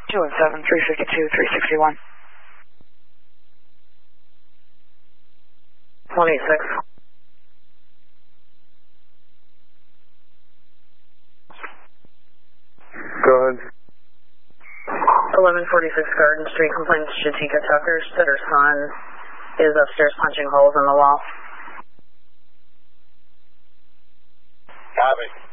217, 352, 361. 186. Go ahead. 1146 Garden Street, complaints Shatika Tucker said her son is upstairs punching holes in the wall. Copy.